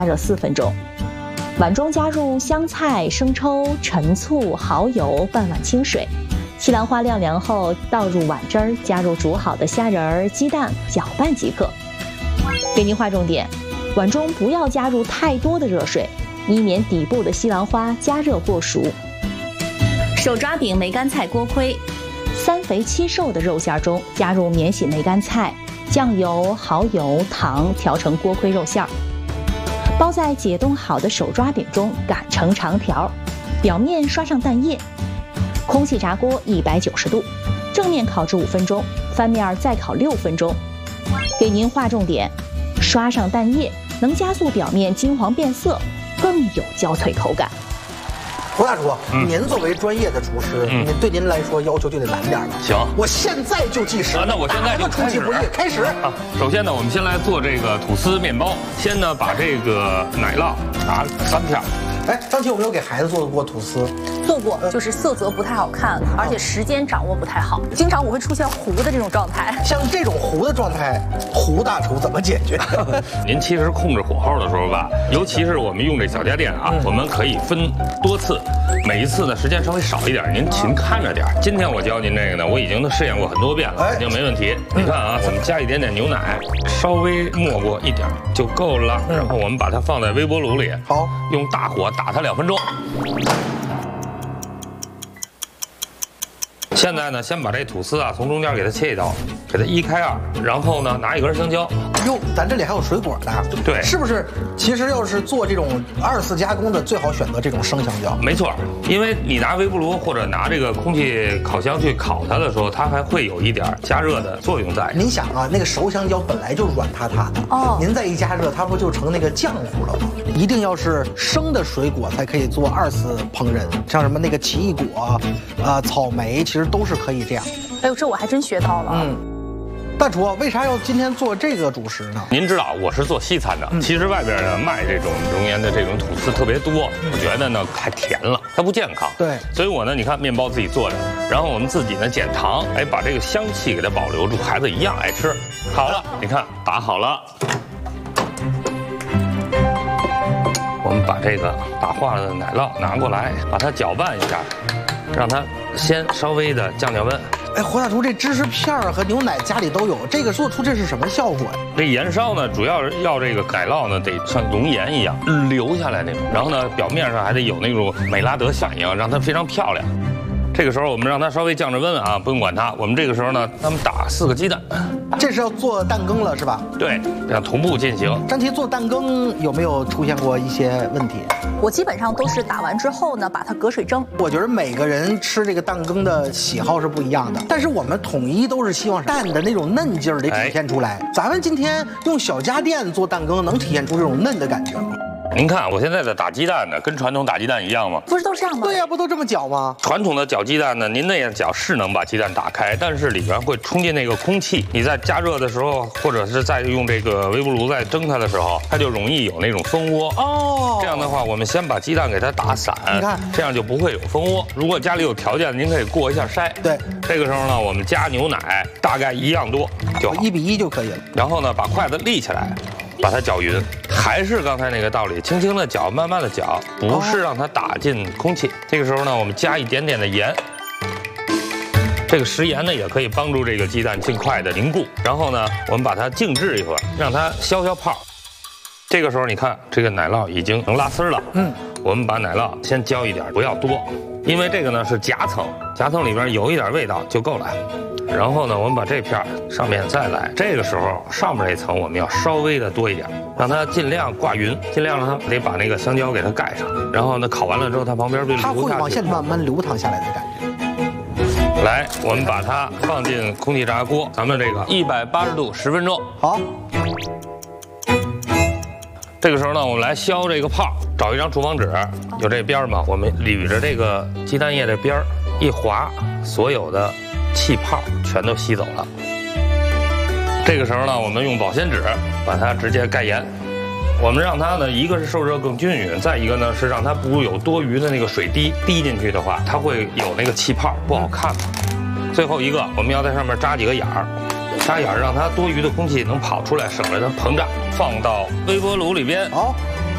热4分钟。碗中加入香菜、生抽、陈醋、蚝油，半碗清水。西兰花晾凉后倒入碗汁儿，加入煮好的虾仁儿、鸡蛋，搅拌即可。给您划重点：碗中不要加入太多的热水，以免底部的西兰花加热过熟。手抓饼梅干菜锅盔，3肥7瘦的肉馅中加入免洗梅干菜、酱油、蚝油、糖调成锅盔肉馅儿，包在解冻好的手抓饼中，擀成长条，表面刷上蛋液。空气炸锅190度，正面烤制5分钟，翻面再烤6分钟。给您划重点：刷上蛋液能加速表面金黄变色，更有焦脆口感。 胡大厨，您作为专业的厨师，对您来说要求就得难点了。 行， 我现在就计时。 那我现在就出其不意，开始。 首先呢，我们先来做这个吐司面包。先呢，把这个奶酪拿3片。 哎，张琪有没有给孩子做过吐司？ 做过，就是色泽不太好看，而且时间掌握不太好，经常我会出现糊的这种状态。 像这种糊的状态，胡大厨怎么解决？ 您其实控制火候的时候吧，尤其是我们用这小家电啊，我们可以分多次，每一次呢时间稍微少一点，您勤看着点。今天我教您这个呢，我已经试验过很多遍了，肯定没问题。你看啊，我们加一点点牛奶，稍微没过一点就够了。然后我们把它放在微波炉里， 好， 用大火打它2分钟。现在呢，先把这吐司啊从中间给它切一刀，给它1开2，然后呢拿一根香蕉。 哟，咱这里还有水果的。 对， 是不是？其实要是做这种2次加工的，最好选择这种生香蕉。 没错，因为你拿微波炉或者拿这个空气烤箱去烤它的时候，它还会有一点加热的作用在。 您想啊，那个熟香蕉本来就软塌塌的哦，您再一加热，它不就成那个浆糊了吗？一定要是生的水果才可以做2次烹饪，像什么那个奇异果、草莓，其实都是可以这样。 哎呦，这我还真学到了。 大厨，为啥要今天做这个主食呢？ 您知道我是做西餐的，其实外边呢卖这种熔岩的这种吐司特别多，我觉得呢太甜了，它不健康。 对， 所以我呢，你看面包自己做着，然后我们自己呢减糖，哎，把这个香气给它保留住，孩子一样爱吃。好了，你看打好了，我们把这个打化了的奶酪拿过来，把它搅拌一下，让它先稍微的降温。 哎，胡大厨，这芝士片儿和牛奶家里都有，这个做出这是什么效果呀？ 这盐烧呢，主要是要这个奶酪呢得像熔岩一样流下来那种，然后呢表面上还得有那种美拉德响应，让它非常漂亮。这个时候我们让它稍微降着温啊，不用管它。我们这个时候呢，咱们打4个鸡蛋。 这是要做蛋羹了是吧？ 对，这样同步进行。 张琪做蛋羹有没有出现过一些问题？ 我基本上都是打完之后呢，把它隔水蒸。 我觉得每个人吃这个蛋羹的喜好是不一样的，但是我们统一都是希望蛋的那种嫩劲儿得体现出来。咱们今天用小家电做蛋羹，能体现出这种嫩的感觉吗？ 您看我现在的打鸡蛋呢，跟传统打鸡蛋一样吗？ 不是都这样吗？ 对呀，不都这么搅吗？ 传统的搅鸡蛋呢，您那样搅是能把鸡蛋打开，但是里边会冲进那个空气。你在加热的时候，或者是在用这个微波炉在蒸它的时候，它就容易有那种蜂窝。哦，这样的话，我们先把鸡蛋给它打散，你看，这样就不会有蜂窝。如果家里有条件，您可以过一下筛。 对， 这个时候呢，我们加牛奶，大概1样多就好，1 比1就可以了。 然后呢，把筷子立起来。把它搅匀，还是刚才那个道理，轻轻的搅，慢慢的搅，不是让它打进空气。这个时候呢，我们加一点点的盐，这个食盐呢也可以帮助这个鸡蛋尽快的凝固。然后呢，我们把它静置一会儿，让它消消泡。这个时候你看，这个奶酪已经能拉丝了。我们把奶酪先浇一点，不要多，因为这个呢是夹层，夹层里边有一点味道就够了。然后呢，我们把这片上面再来，这个时候上面这层我们要稍微的多一点，让它尽量挂匀，尽量让它得把那个香蕉给它盖上。然后呢，烤完了之后，它旁边就流下去， 它会往下慢慢流淌下来的感觉。 来，我们把它放进空气炸锅，咱们这个180度10分钟。 好。 这个时候呢，我们来削这个泡，找一张厨房纸，有这边嘛，我们捋着这个鸡蛋液的边儿一划，所有的气泡全都吸走了。这个时候呢，我们用保鲜纸把它直接盖严。我们让它呢，一个是受热更均匀，再一个呢是让它不有多余的那个水滴滴进去的话，它会有那个气泡，不好看。最后一个，我们要在上面扎几个眼儿，扎眼儿让它多余的空气能跑出来，省得它膨胀。放到微波炉里边，